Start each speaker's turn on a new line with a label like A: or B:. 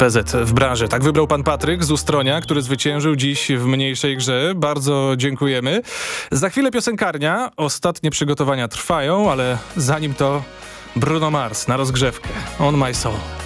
A: PZ w branży. Tak wybrał pan Patryk z Ustronia, który zwyciężył dziś w mniejszej grze. Bardzo dziękujemy. Za chwilę piosenkarnia. Ostatnie przygotowania trwają, ale zanim to Bruno Mars na rozgrzewkę. On My Soul.